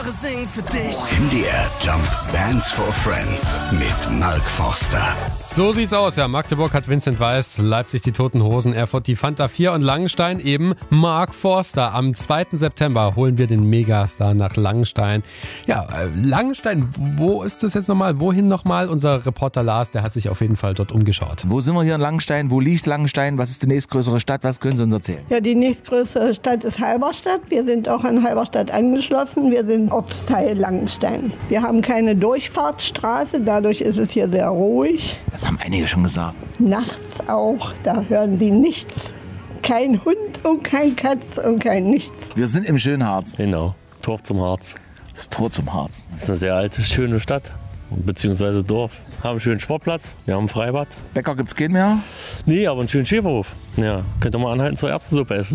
Sing für dich. MDR Jump Bands for Friends mit Mark Forster. So sieht's aus, ja. Magdeburg hat Vincent Weiss, Leipzig die Toten Hosen, Erfurt die Fanta 4 und Langenstein eben Mark Forster. Am 2. September holen wir den Megastar nach Langenstein. Ja, Langenstein, wo ist das jetzt nochmal? Wohin nochmal? Unser Reporter Lars, der hat sich auf jeden Fall dort umgeschaut. Wo sind wir hier in Langenstein? Wo liegt Langenstein? Was ist die nächstgrößere Stadt? Was können Sie uns erzählen? Ja, die nächstgrößere Stadt ist Halberstadt. Wir sind auch an Halberstadt angeschlossen. Wir sind Ortsteil Langenstein. Wir haben keine Durchfahrtsstraße, dadurch ist es hier sehr ruhig. Das haben einige schon gesagt. Nachts auch, da hören Sie nichts. Kein Hund und kein Katz und kein nichts. Wir sind im schönen Harz. Genau, Tor zum Harz. Das Tor zum Harz. Das ist eine sehr alte, schöne Stadt, beziehungsweise Dorf. Haben einen schönen Sportplatz, wir haben ein Freibad. Bäcker gibt's keinen mehr? Nee, aber einen schönen Schäferhof. Ja, könnt ihr mal anhalten zur Erbsensuppe essen.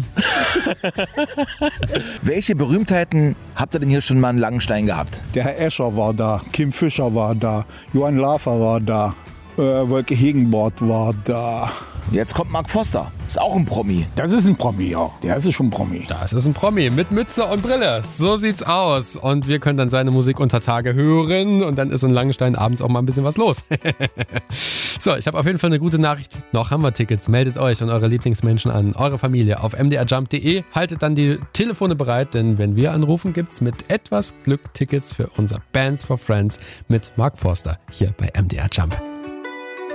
Welche Berühmtheiten habt ihr denn hier schon mal in Langenstein gehabt? Der Herr Escher war da, Kim Fischer war da, Johann Lafer war da, Wolke Hegenbart war da. Jetzt kommt Mark Forster. Ist auch ein Promi. Das ist ein Promi, ja. Der ist schon ein Promi. Das ist ein Promi mit Mütze und Brille. So sieht's aus. Und wir können dann seine Musik unter Tage hören. Und dann ist in Langenstein abends auch mal ein bisschen was los. So, ich habe auf jeden Fall eine gute Nachricht. Noch haben wir Tickets. Meldet euch und eure Lieblingsmenschen an, eure Familie auf mdrjump.de. Haltet dann die Telefone bereit, denn wenn wir anrufen, gibt's mit etwas Glück Tickets für unser Bands for Friends mit Mark Forster hier bei MDR Jump.